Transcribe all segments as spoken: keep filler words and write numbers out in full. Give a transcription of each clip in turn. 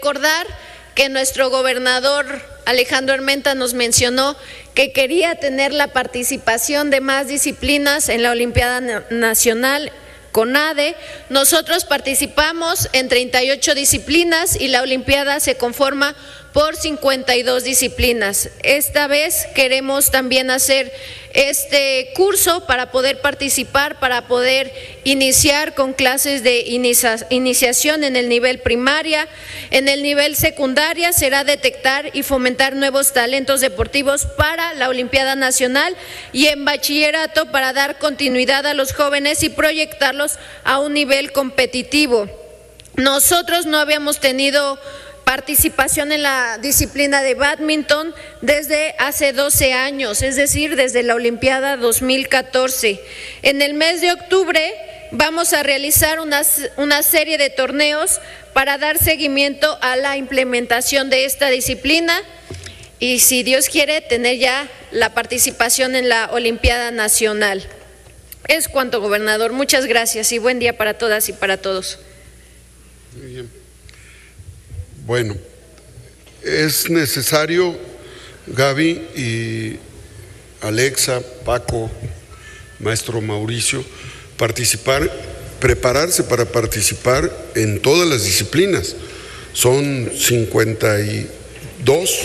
recordar que nuestro gobernador Alejandro Armenta nos mencionó que quería tener la participación de más disciplinas en la Olimpiada Nacional CONADE. Nosotros participamos en treinta y ocho disciplinas y la Olimpiada se conforma por cincuenta y dos disciplinas. Esta vez queremos también hacer este curso para poder participar, para poder iniciar con clases de inicia, iniciación en el nivel primaria. En el nivel secundaria será detectar y fomentar nuevos talentos deportivos para la Olimpiada Nacional, y en bachillerato para dar continuidad a los jóvenes y proyectarlos a un nivel competitivo. Nosotros no habíamos tenido participación en la disciplina de bádminton desde hace doce años, es decir, desde la Olimpiada dos mil catorce. En el mes de octubre vamos a realizar una, una serie de torneos para dar seguimiento a la implementación de esta disciplina y, si Dios quiere, tener ya la participación en la Olimpiada Nacional. Es cuanto, gobernador. Muchas gracias y buen día para todas y para todos. Muy bien. Bueno, es necesario, Gaby y Alexa, Paco, maestro Mauricio, participar, prepararse para participar en todas las disciplinas. Son cincuenta y dos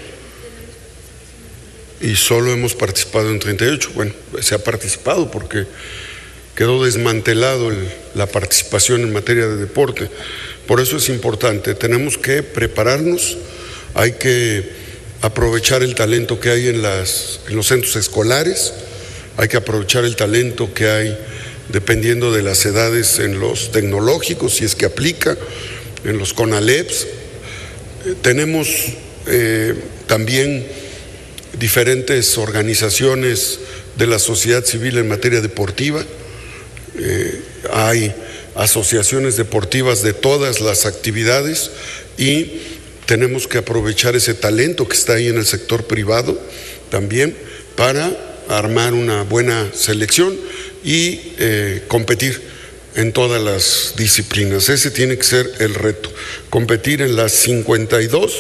y solo hemos participado en treinta y ocho. Bueno, se ha participado porque quedó desmantelado el, la participación en materia de deporte. Por eso es importante, tenemos que prepararnos, hay que aprovechar el talento que hay en, las, en los centros escolares, hay que aprovechar el talento que hay dependiendo de las edades en los tecnológicos, si es que aplica, en los CONALEPs. Eh, tenemos eh, también diferentes organizaciones de la sociedad civil en materia deportiva, eh, hay asociaciones deportivas de todas las actividades y tenemos que aprovechar ese talento que está ahí en el sector privado también para armar una buena selección y eh, competir en todas las disciplinas. Ese tiene que ser el reto, competir en las cincuenta y dos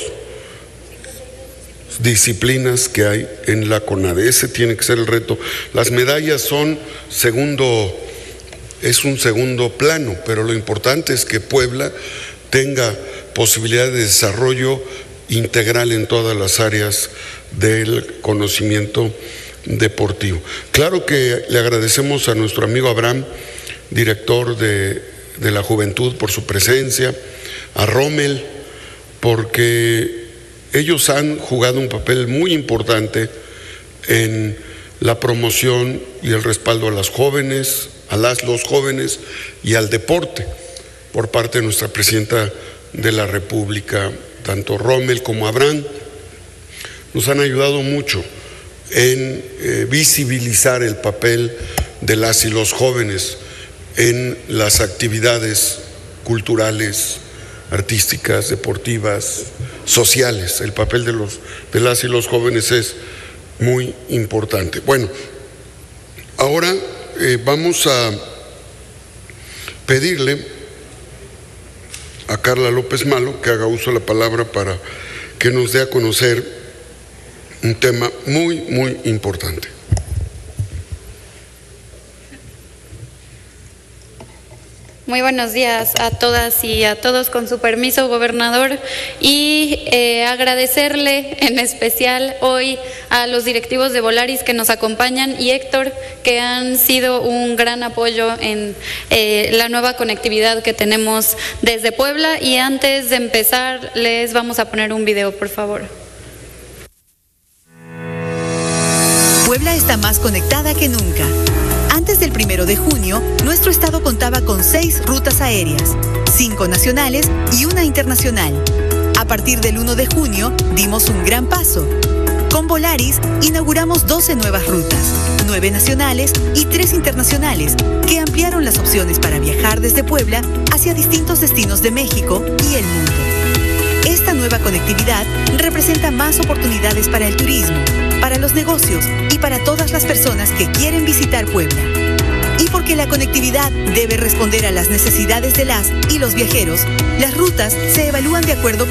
disciplinas que hay en la CONADE. Ese tiene que ser el reto. Las medallas son segundo es un segundo plano, pero lo importante es que Puebla tenga posibilidad de desarrollo integral en todas las áreas del conocimiento deportivo. Claro que le agradecemos a nuestro amigo Abraham, director de, de la Juventud, por su presencia, a Rommel, porque ellos han jugado un papel muy importante en la promoción y el respaldo a las jóvenes, a las los jóvenes y al deporte por parte de nuestra presidenta de la República. Tanto Rommel como Abraham nos han ayudado mucho en eh, visibilizar el papel de las y los jóvenes en las actividades culturales, artísticas, deportivas, sociales. El papel de, los, de las y los jóvenes es muy importante. Bueno, ahora Eh, vamos a pedirle a Carla López Malo que haga uso de la palabra para que nos dé a conocer un tema muy, muy importante. Muy buenos días a todas y a todos, con su permiso, gobernador, y eh, agradecerle en especial hoy a los directivos de Volaris que nos acompañan y Héctor, que han sido un gran apoyo en eh, la nueva conectividad que tenemos desde Puebla. Y antes de empezar, les vamos a poner un video, por favor. Puebla está más conectada que nunca. Antes del primero de junio, nuestro estado contaba con seis rutas aéreas, cinco nacionales y una internacional. A partir del uno de junio, dimos un gran paso. Con Volaris, inauguramos doce nuevas rutas, nueve nacionales y tres internacionales, que ampliaron las opciones para viajar desde Puebla hacia distintos destinos de México y el mundo. Esta nueva conectividad representa más oportunidades para el turismo, para los negocios y para todas las personas que quieren visitar Puebla. Y porque la conectividad debe responder a las necesidades de las y los viajeros, las rutas se evalúan de acuerdo con